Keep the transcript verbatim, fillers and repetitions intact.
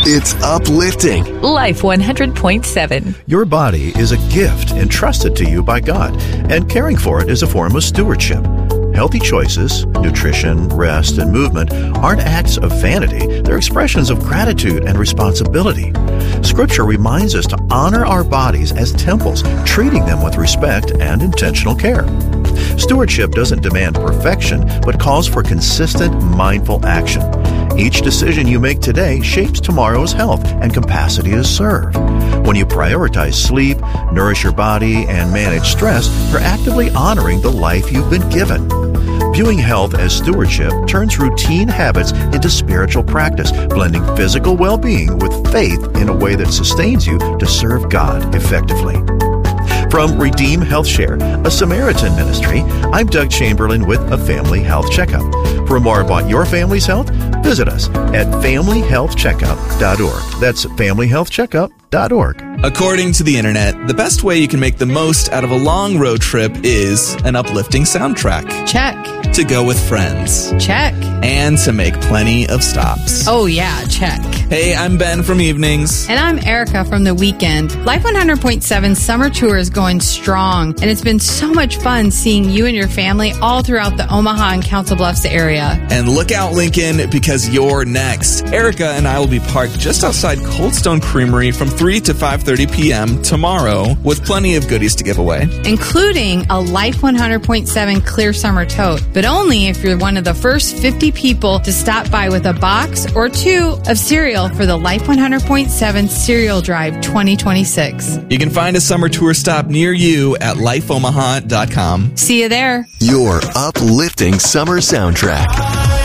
It's uplifting. Life one hundred point seven. Your body is a gift entrusted to you by God, and caring for it is a form of stewardship. Healthy choices, nutrition, rest, and movement aren't acts of vanity. They're expressions of gratitude and responsibility. Scripture reminds us to honor our bodies as temples, treating them with respect and intentional care. Stewardship doesn't demand perfection, but calls for consistent, mindful action. Each decision you make today shapes tomorrow's health and capacity to serve. When you prioritize sleep, nourish your body, and manage stress, you're actively honoring the life you've been given. Viewing health as stewardship turns routine habits into spiritual practice, blending physical well-being with faith in a way that sustains you to serve God effectively. From Redeem Health Share, a Samaritan ministry, I'm Doug Chamberlain with a Family Health Checkup. For more about your family's health, visit us at family health checkup dot org. That's family health checkup dot org. According to the internet, the best way you can make the most out of a long road trip is an uplifting soundtrack. Check. To go with friends. Check. And to make plenty of stops. Oh yeah, check. Hey, I'm Ben from Evenings. And I'm Erica from The Weekend. Life one hundred point seven Summer Tour is going strong, and it's been so much fun seeing you and your family all throughout the Omaha and Council Bluffs area. And look out, Lincoln, because you're next. Erica and I will be parked just outside Cold Stone Creamery from three to five thirty p.m. tomorrow with plenty of goodies to give away. Including a Life one hundred point seven Clear Summer Tote, but only if you're one of the first fifty people to stop by with a box or two of cereal for the Life one hundred point seven Cereal Drive twenty twenty-six. You can find a summer tour stop near you at life omaha dot com. See you there. Your uplifting summer soundtrack.